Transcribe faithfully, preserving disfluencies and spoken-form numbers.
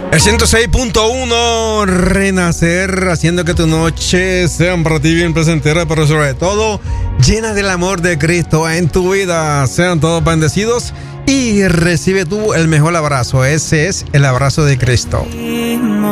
El ciento seis punto uno Renacer, haciendo que tu noche sea para ti bien placentera, pero sobre todo llena del amor de Cristo en tu vida. Sean todos bendecidos y recibe tú el mejor abrazo. Ese es el abrazo de Cristo.